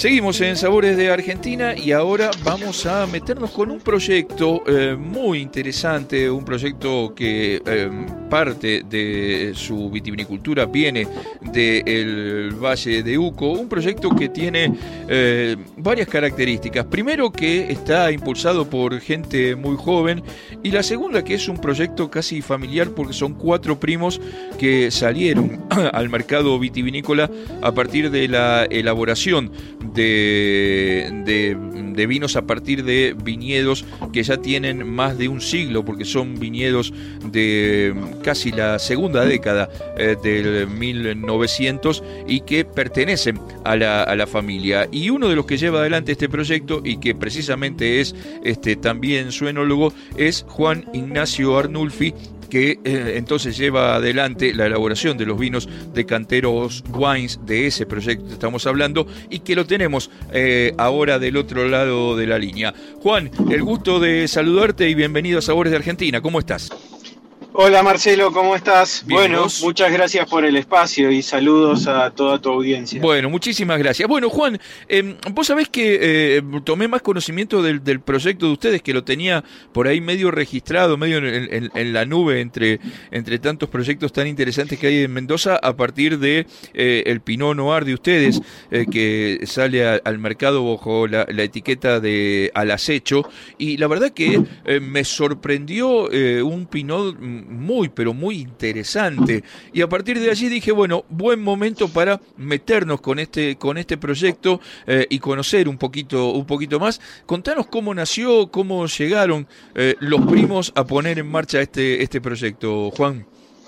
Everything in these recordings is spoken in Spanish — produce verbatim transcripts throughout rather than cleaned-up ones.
Seguimos en Sabores de Argentina y ahora vamos a meternos con un proyecto eh, muy interesante, un proyecto que eh, parte de su vitivinicultura viene del Valle de Uco, un proyecto que tiene eh, varias características. Primero, que está impulsado por gente muy joven, y la segunda, que es un proyecto casi familiar porque son cuatro primos que salieron al mercado vitivinícola a partir de la elaboración De, de, de vinos a partir de viñedos que ya tienen más de un siglo, porque son viñedos de casi la segunda década eh, del mil novecientos y que pertenecen a la, a la familia. Y uno de los que lleva adelante este proyecto y que precisamente es este, también su enólogo es Juan Ignacio Arnulfi, que eh, entonces lleva adelante la elaboración de los vinos de Canteros Wines, de ese proyecto que estamos hablando, y que lo tenemos eh, ahora del otro lado de la línea. Juan, el gusto de saludarte y bienvenido a Sabores de Argentina. ¿Cómo estás? Hola Marcelo, ¿cómo estás? Bien, bueno, ¿vos? Muchas gracias por el espacio y saludos a toda tu audiencia. Bueno, muchísimas gracias. Bueno, Juan, eh, vos sabés que eh, tomé más conocimiento del, del proyecto de ustedes, que lo tenía por ahí medio registrado, medio en, en, en la nube entre, entre tantos proyectos tan interesantes que hay en Mendoza, a partir de eh, el Pinot Noir de ustedes, eh, que sale a, al mercado bajo la, la etiqueta de Al Acecho, y la verdad que eh, me sorprendió eh, un Pinot muy, pero muy interesante. Y a partir de allí dije, bueno, buen momento para meternos con este, con este proyecto eh, y conocer un poquito, un poquito más. Contanos cómo nació, cómo llegaron eh, los primos a poner en marcha este, este proyecto, Juan.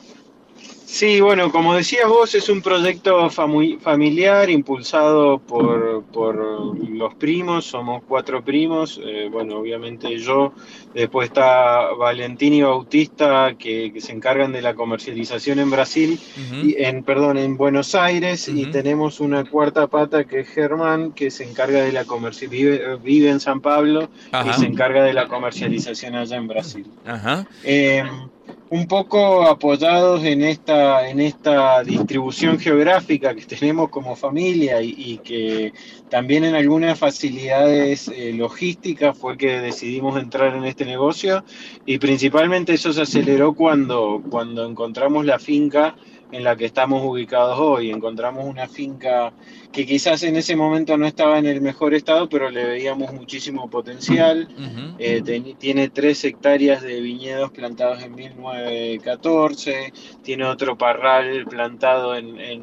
Sí, bueno, como decías vos, es un proyecto famu- familiar impulsado por, por los primos, somos cuatro primos, eh, bueno, obviamente yo, después está Valentín y Bautista que, que se encargan de la comercialización en Brasil, Uh-huh, y en, perdón, en Buenos Aires, y uh-huh. tenemos una cuarta pata que es Germán, que se encarga de la comerci- vive, vive en San Pablo y Ajá, se encarga de la comercialización allá en Brasil. ajá, Eh, un poco apoyados en esta, en esta distribución geográfica que tenemos como familia y, y que también en algunas facilidades eh, logísticas fue que decidimos entrar en este negocio, y principalmente eso se aceleró cuando, cuando encontramos la finca en la que estamos ubicados hoy. Encontramos una finca que quizás en ese momento no estaba en el mejor estado, pero le veíamos muchísimo potencial. uh-huh. Eh, ten, tiene tres hectáreas de viñedos plantados en mil novecientos catorce, tiene otro parral plantado en, en